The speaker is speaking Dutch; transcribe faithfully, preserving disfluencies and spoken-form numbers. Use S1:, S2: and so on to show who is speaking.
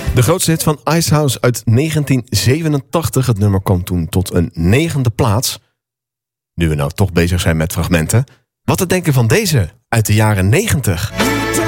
S1: De grootste hit van Icehouse uit negentien zevenentachtig. Het nummer kwam toen tot een negende plaats. Nu we nou toch bezig zijn met fragmenten. Wat te denken van deze uit de jaren negentig?